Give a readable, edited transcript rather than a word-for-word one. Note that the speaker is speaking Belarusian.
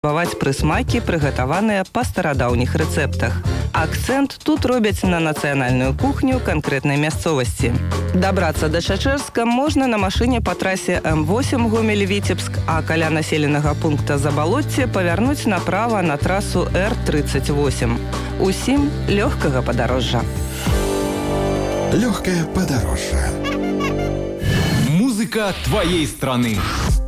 паспрабаваць прысмакі, прыгатаваныя па старадаўніх рэцэптах. Акцэнт тут робяць на нацыянальную кухню канкрэтнай мясцовасці. Дабрацца да Чачэрска можна на машыне па трасе М8 Гомель-Віцебск, а каля населенага пункта Забалоцце павярнуць направа на трасу Р-38. Усім лёгкага падарожжа. Легкое подороже. Музыка твоей страны.